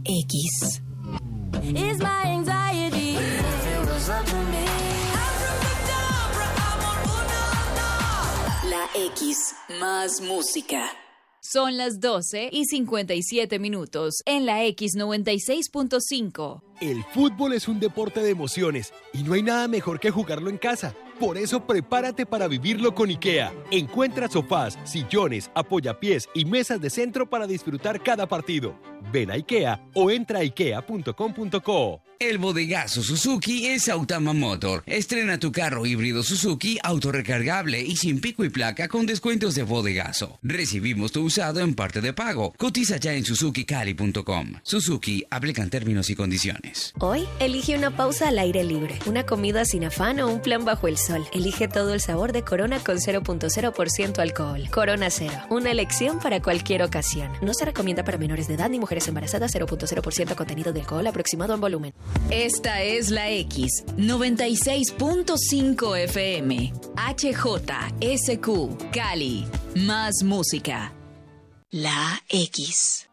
X. It's my anxiety. If it was up to me. La X, más música. Son las 12:57 en la X96.5. El fútbol es un deporte de emociones y no hay nada mejor que jugarlo en casa. Por eso prepárate para vivirlo con IKEA. Encuentra sofás, sillones, apoyapiés y mesas de centro para disfrutar cada partido. Ven a IKEA o entra a ikea.com.co. El bodegazo Suzuki es Autama Motor. Estrena tu carro híbrido Suzuki autorrecargable y sin pico y placa con descuentos de bodegazo. Recibimos tu usado en parte de pago. Cotiza ya en suzukicali.com. Suzuki, aplican términos y condiciones. Hoy, elige una pausa al aire libre, una comida sin afán o un plan bajo el sol. Elige todo el sabor de Corona con 0.0% alcohol. Corona Cero, una elección para cualquier ocasión. No se recomienda para menores de edad ni mujeres embarazadas. 0.0% contenido de alcohol aproximado en volumen. Esta es la X 96.5 FM. HJSQ, Cali. Más música. La X.